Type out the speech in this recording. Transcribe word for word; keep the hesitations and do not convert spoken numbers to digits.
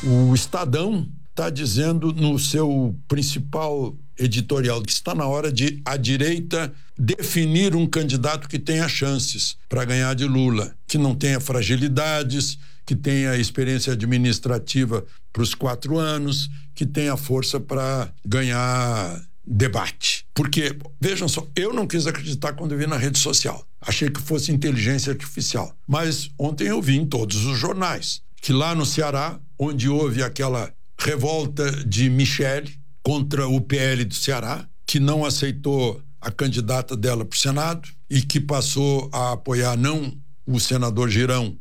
O Estadão está dizendo no seu principal editorial que está na hora de a direita definir um candidato que tenha chances para ganhar de Lula, que não tenha fragilidades, que tenha experiência administrativa para os quatro anos, que tenha força para ganhar debate. Porque, vejam só, eu não quis acreditar quando eu vi na rede social. Achei que fosse inteligência artificial. Mas ontem eu vi em todos os jornais que lá no Ceará, onde houve aquela revolta de Michele contra o P L do Ceará, que não aceitou a candidata dela para o Senado e que passou a apoiar não o senador Girão,